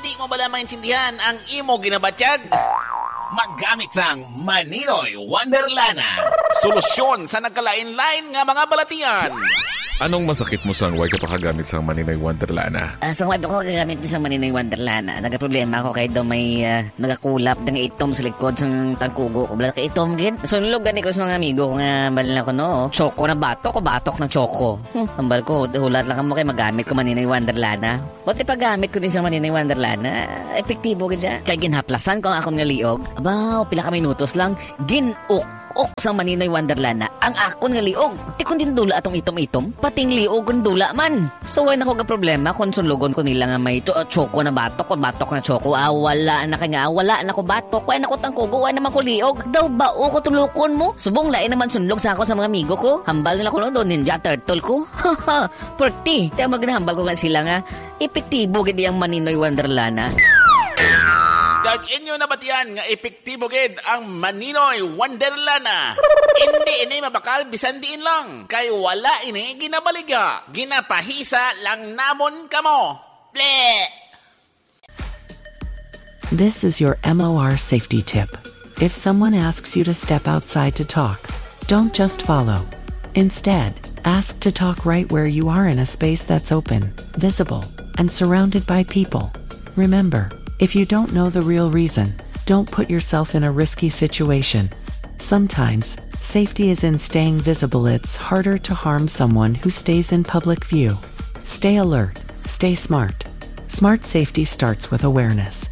Hindi mo bala maintindihan ang imo ginabatyag? Maggamit sang Maninoy Wonderlana. Solusyon sa nagkalain-lain nga mga balatian. Anong masakit mo sang way ka pakagamit sang Maninoy Wonderlana? Sa wife ko gagamit din sa Maninoy Wonderlana. Nagaproblema ako kay daw may nagakulap ng itom sa likod sang tangkugo ko. Bala ka itom gid. Sunlog gani ko sa mga amigo ko nga balin ako no. Choco na batok ng choco. Ambal ko hulat lang mo kay magamit ko Maninoy Wonderlana. Buti paggamit ko din sa Maninoy Wonderlana. Epektibo gid siya. Kay ginhaplasan ko ang akong nga liog. Aba, pila ka minutos lang ginuk sa Maninoy Wonderlana ang akon nga liog. Ti kun din dula atong itom-itom, pating liog kun dula man. So way nako ga problema kun sunlugon ko nila nga may choco na batok na choco. Wala na kanya, wala na ko batok, way nako tangkugo, way naman ko liog. Daw ba o ko tulukon mo? Subong lain naman sunlog sa ako sa mga amigo ko. Hambal nila ko do ninja turtle ko. Haha, perti. Kaya magnahambal ko nga sila nga epektibo gid ang Maninoy Wonderlana. Kag inyo nabatian nga epektibo gid ang Maninoy Wonderlana. Hindi ini mabakal bisan diin lang. Kay wala ini ginabaliga. Ginapahisa lang namon kamo. Ble! This is your MOR safety tip. If someone asks you to step outside to talk, don't just follow. Instead, ask to talk right where you are in a space that's open, visible, and surrounded by people. Remember, if you don't know the real reason, don't put yourself in a risky situation. Sometimes, safety is in staying visible. It's harder to harm someone who stays in public view. Stay alert, stay smart. Smart safety starts with awareness.